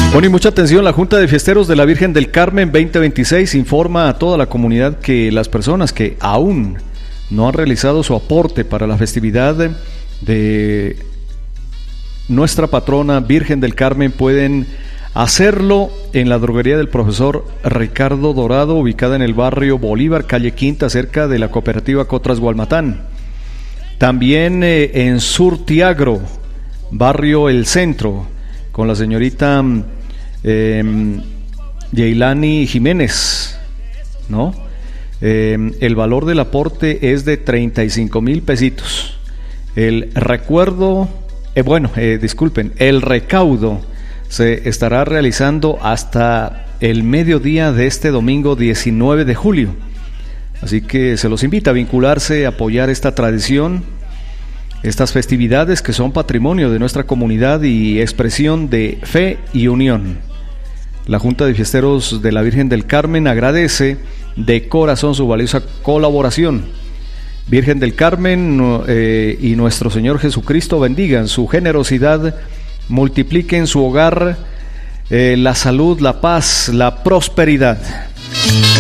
Bueno, y mucha atención, la Junta de Fiesteros de la Virgen del Carmen 2026 informa a toda la comunidad que las personas que aún no han realizado su aporte para la festividad de nuestra patrona Virgen del Carmen pueden hacerlo en la droguería del profesor Ricardo Dorado, ubicada en el barrio Bolívar, calle Quinta, cerca de la cooperativa Cotras Gualmatán. También en Surtiagro, barrio El Centro, con la señorita Yeilani Jiménez, ¿no? El valor del aporte es de 35,000 pesitos. El recaudo se estará realizando hasta el mediodía de este domingo 19 de julio. Así que se los invita a vincularse, a apoyar esta tradición, estas festividades que son patrimonio de nuestra comunidad y expresión de fe y unión. La Junta de Fiesteros de la Virgen del Carmen agradece de corazón su valiosa colaboración. Virgen del Carmen y nuestro Señor Jesucristo bendigan su generosidad, multipliquen su hogar la salud, la paz, la prosperidad.